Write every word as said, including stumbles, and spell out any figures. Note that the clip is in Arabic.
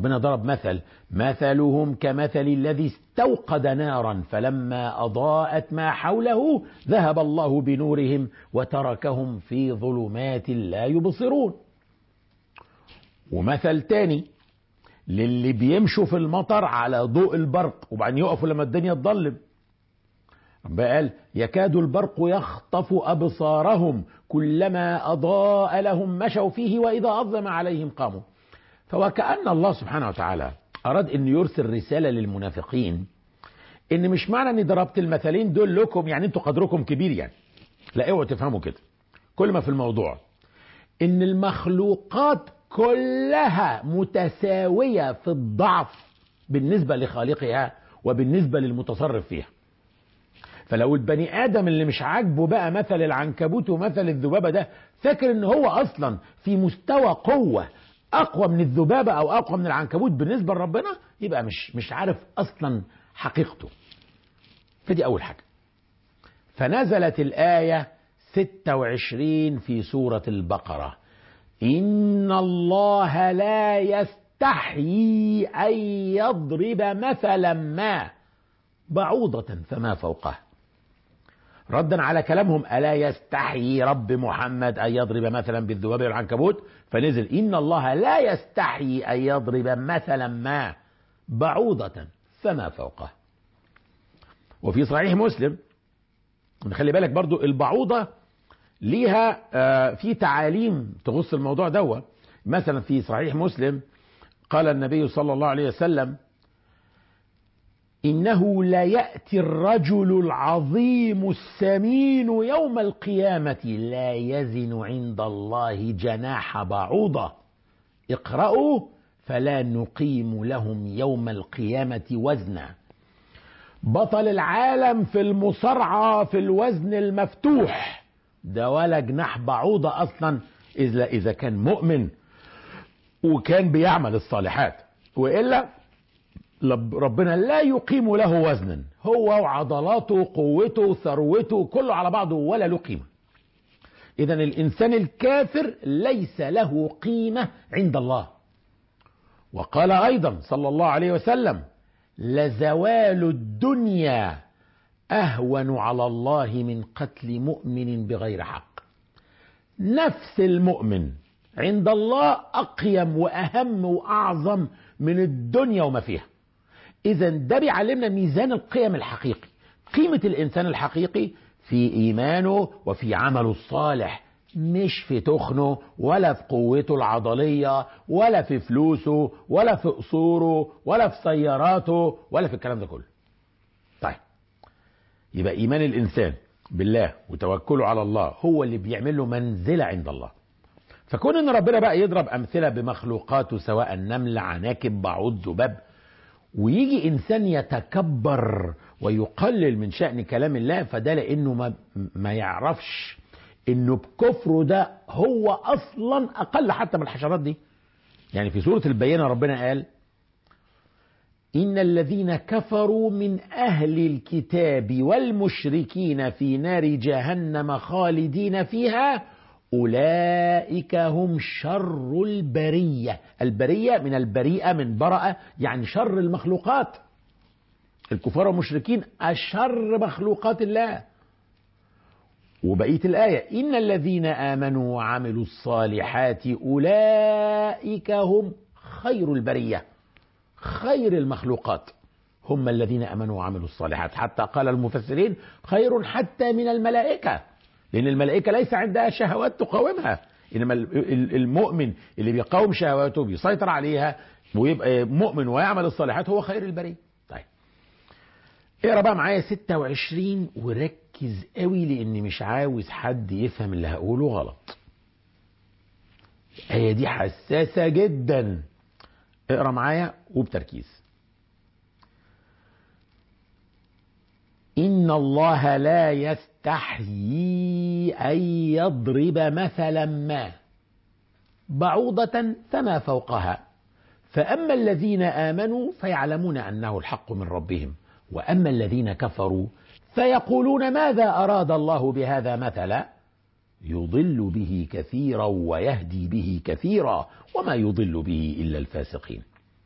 ربنا ضرب مثل: مثلهم كمثل الذي استوقد نارا فلما أضاءت ما حوله ذهب الله بنورهم وتركهم في ظلمات لا يبصرون. ومثل تاني للي بيمشوا في المطر على ضوء البرق وبعدين يقفوا لما الدنيا تضلم. ربنا قال: يكاد البرق يخطف أبصارهم كلما أضاء لهم مشوا فيه وإذا أظلم عليهم قاموا. فوكأن الله سبحانه وتعالى أراد أن يرسل رسالة للمنافقين إن مش معنى أني ضربت المثلين دول لكم يعني أنتوا قدركم كبير يعني. لا، اوعوا تفهموا كده. كل ما في الموضوع إن المخلوقات كلها متساوية في الضعف بالنسبة لخالقها وبالنسبة للمتصرف فيها. فلو البني آدم اللي مش عاجبه بقى مثل العنكبوت ومثل الذبابة ده فاكر ان هو اصلا في مستوى قوة اقوى من الذبابة او اقوى من العنكبوت بالنسبة لربنا، يبقى مش مش عارف اصلا حقيقته. فدي اول حاجة. فنزلت الآية ستة وعشرين في سورة البقرة: إن الله لا يستحيي أن يضرب مثلا ما بعوضة فما فوقها. ردا على كلامهم: ألا يستحيي رب محمد أن يضرب مثلا بالذباب والعنكبوت، فنزل: إن الله لا يستحيي أن يضرب مثلا ما بعوضة فما فوقها. وفي صحيح مسلم، خلي بالك برضو البعوضة ليها في تعاليم تخص الموضوع دوت. مثلا في صحيح مسلم قال النبي صلى الله عليه وسلم: إنه لا يأتي الرجل العظيم السمين يوم القيامة لا يزن عند الله جناح بعوضة، اقرأوا فلا نقيم لهم يوم القيامة وزنا. بطل العالم في المصارعة في الوزن المفتوح ده ولا جناح بعوضة أصلا إذا إذا كان مؤمن وكان بيعمل الصالحات، وإلا ربنا لا يقيم له وزنا. هو وعضلاته قوته ثروته كله على بعضه ولا له قيمة. إذن الإنسان الكافر ليس له قيمة عند الله. وقال أيضا صلى الله عليه وسلم: لزوال الدنيا أهون على الله من قتل مؤمن بغير حق. نفس المؤمن عند الله أقيم وأهم وأعظم من الدنيا وما فيها. إذا ده بيعلمنا ميزان القيم الحقيقي. قيمة الإنسان الحقيقي في إيمانه وفي عمله الصالح، مش في تخنه ولا في قوته العضلية ولا في فلوسه ولا في قصوره ولا في سياراته ولا في الكلام ده كله. طيب، يبقى إيمان الإنسان بالله وتوكله على الله هو اللي بيعمل له منزلة عند الله. فكون إن ربنا بقى يضرب أمثلة بمخلوقاته سواء نمل عناكب بعوض ذباب، ويجي إنسان يتكبر ويقلل من شأن كلام الله، فده لأنه ما, ما يعرفش إنه بكفره ده هو أصلا أقل حتى من الحشرات دي. يعني في سورة البينة ربنا قال: إن الذين كفروا من أهل الكتاب والمشركين في نار جهنم خالدين فيها أولئك هم شر البرية. البرية من البريئة من برأة، يعني شر المخلوقات. الكفار والمشركين أشر مخلوقات الله. وبقية الآية: إن الذين آمنوا وعملوا الصالحات أولئك هم خير البرية. خير المخلوقات هم الذين آمنوا وعملوا الصالحات. حتى قال المفسرين: خير حتى من الملائكة، لأن الملائكة ليس عندها شهوات تقاومها، إنما المؤمن اللي بيقاوم شهواته بيسيطر عليها ويبقى مؤمن ويعمل الصالحات هو خير البرية. طيب، اقرا بقى معايا ستة وعشرين وركز قوي، لأني مش عاوز حد يفهم اللي هقوله غلط. الآية دي حساسة جدا، اقرا معايا وبتركيز. إن الله لا يستحيي أن يضرب مثلا ما بعوضة فما فوقها، فأما الذين آمنوا فيعلمون أنه الحق من ربهم، وأما الذين كفروا فيقولون ماذا أراد الله بهذا مثلا يضل به كثيرا ويهدي به كثيرا وما يضل به إلا الفاسقين.